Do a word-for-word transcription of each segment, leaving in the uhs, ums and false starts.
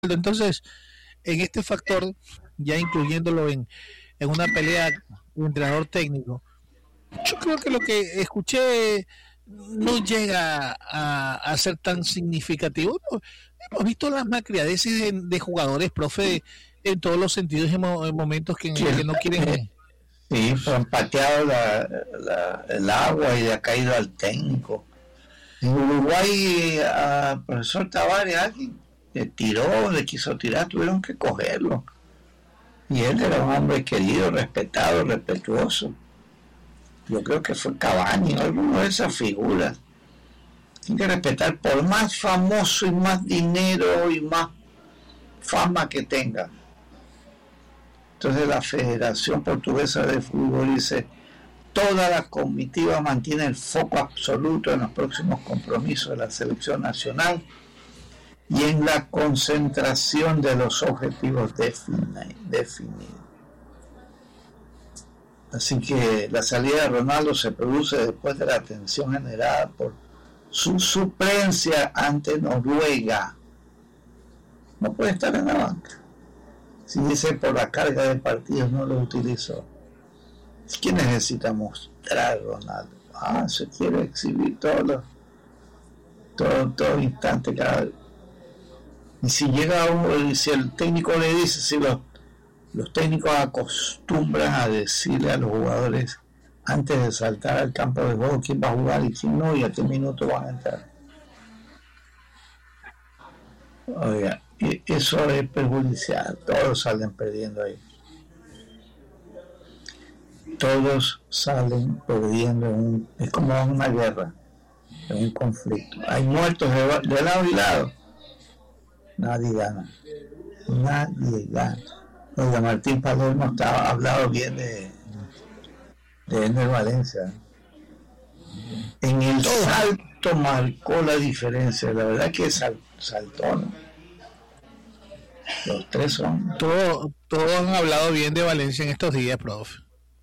Entonces, en este factor, ya incluyéndolo en, en una pelea un entrenador técnico, yo creo que lo que escuché no llega a, a ser tan significativo. No, hemos visto las malcriadeces de, de jugadores, profe, en todos los sentidos, en, mo- en momentos que, Sí, que no quieren. sí, pues han pateado la, la- el agua y le ha caído al técnico. En Uruguay, al profesor Tavares, alguien le tiró, le quiso tirar, tuvieron que cogerlo. Y él era un hombre querido, respetado, respetuoso. Yo creo que fue Cavani, alguno de esas figuras. Hay que respetar, por más famoso y más dinero y más fama que tenga. Entonces la Federación Portuguesa de Fútbol dice: toda la comitiva mantiene el foco absoluto en los próximos compromisos de la selección nacional y en la concentración de los objetivos definidos. Así que la salida de Ronaldo se produce después de la tensión generada por su suplencia ante Noruega. No puede estar en la banca. Si dice por la carga de partidos no lo utilizó. ¿Qué necesita mostrar Ronaldo? Ah, se quiere exhibir todo, lo, todo, todo instante, cada vez. Y si llega uno, si el técnico le dice, si los, los técnicos acostumbran a decirle a los jugadores antes de saltar al campo de juego quién va a jugar y quién no, y a qué minuto van a entrar. Oiga, eso es perjudicial, todos salen perdiendo ahí. Todos salen perdiendo, en un, es como una guerra, en un conflicto. Hay muertos de, de lado y lado. Nadie gana. Nadie gana. Oiga, Martín Palermo estaba hablado bien de, de Ender Valencia. En el salto marcó la diferencia. La verdad que sal, saltó, ¿no? Los tres son. Todo, todos han hablado bien de Valencia en estos días, profe.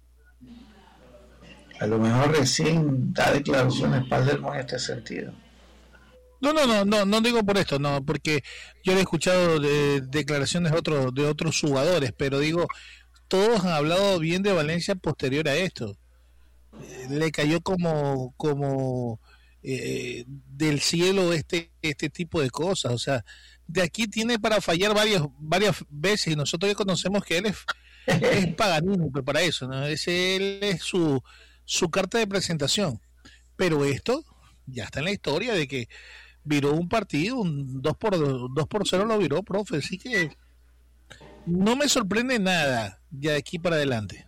A lo mejor recién da declaraciones Palermo en este sentido. No, no, no, no, no digo por esto, no, porque yo he escuchado de, declaraciones de otros, de otros jugadores, pero digo, todos han hablado bien de Valencia posterior a esto. Eh, le cayó como, como eh, del cielo este, este tipo de cosas, o sea, de aquí tiene para fallar varias, varias veces y nosotros ya conocemos que él es, es paganismo para eso, ¿no? Ese él es su, su carta de presentación, pero esto ya está en la historia de que viró un partido, un dos por cero lo viró, profe, así que no me sorprende nada ya de aquí para adelante.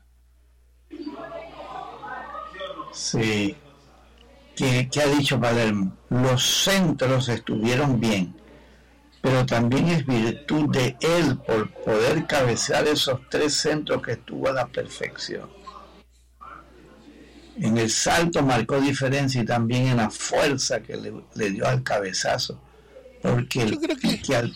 Sí. ¿Qué, qué ha dicho Palermo? Los centros estuvieron bien, pero también es virtud de él por poder cabecear esos tres centros que estuvo a la perfección. En el salto marcó diferencia y también en la fuerza que le, le dio al cabezazo, porque el Yo creo que pique al...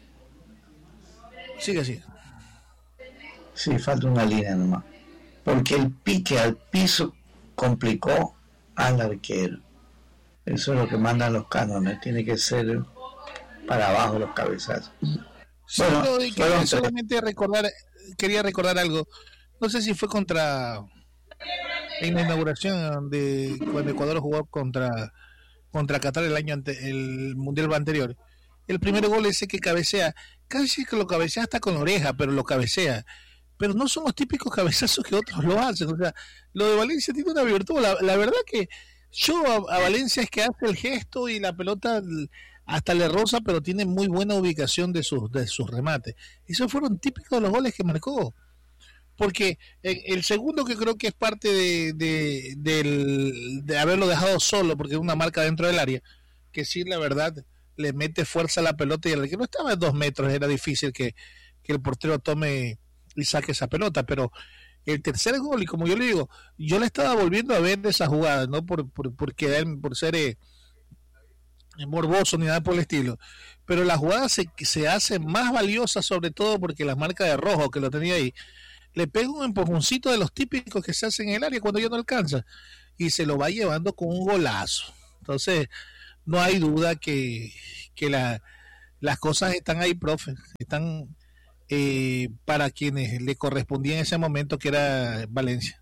sigue así. Sí, falta una línea nomás. Porque el pique al piso complicó al arquero. Eso es lo que mandan los cánones, tiene que ser para abajo los cabezazos. Sí, bueno, no, quería solamente recordar, quería recordar algo. No sé si fue contra en la inauguración de cuando Ecuador jugó contra contra Qatar el año ante el mundial anterior. El primer gol ese que cabecea, casi que lo cabecea hasta con la oreja, pero lo cabecea. Pero no son los típicos cabezazos que otros lo hacen. O sea, lo de Valencia tiene una virtud. La, la verdad que yo a, a Valencia es que hace el gesto y la pelota hasta le roza, pero tiene muy buena ubicación de sus de sus remates. Esos fueron típicos de los goles que marcó. Porque el segundo, que creo que es parte de, de, de, de haberlo dejado solo, porque es una marca dentro del área, que sí, la verdad, le mete fuerza a la pelota y el que no estaba en dos metros, era difícil que, que el portero tome y saque esa pelota. Pero el tercer gol, y como yo le digo, yo le estaba volviendo a ver de esa jugada, no por, por, por, quedar, por ser eh, morboso ni nada por el estilo, pero la jugada se, se hace más valiosa, sobre todo porque la marca de rojo que lo tenía ahí le pega un empujoncito de los típicos que se hacen en el área cuando ya no alcanza y se lo va llevando con un golazo. Entonces no hay duda que, que la, las cosas están ahí, profe, están eh, para quienes le correspondía en ese momento, que era Valencia.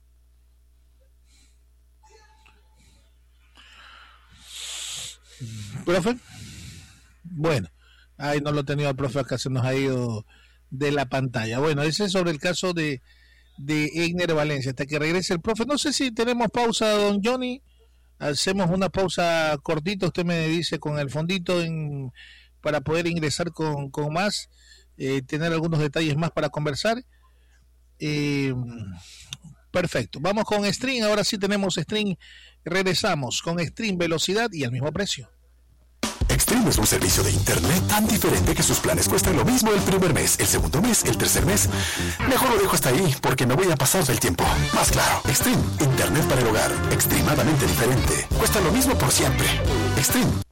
Profe, bueno, ahí no lo he tenido al profe, acá se nos ha ido de la pantalla. Bueno, ese es sobre el caso de, de Egner Valencia, hasta que regrese el profe. No sé si tenemos pausa, don Johnny. Hacemos una pausa cortita, usted me dice, con el fondito en, para poder ingresar con, con más, eh, tener algunos detalles más para conversar. Eh, perfecto, vamos con Stream, ahora sí tenemos Stream, regresamos con Stream, velocidad y al mismo precio. Extreme es un servicio de internet tan diferente que sus planes cuestan lo mismo el primer mes, el segundo mes, el tercer mes. Mejor lo dejo hasta ahí porque me voy a pasar del tiempo. Más claro, Extreme, internet para el hogar, extremadamente diferente. Cuesta lo mismo por siempre. Extreme,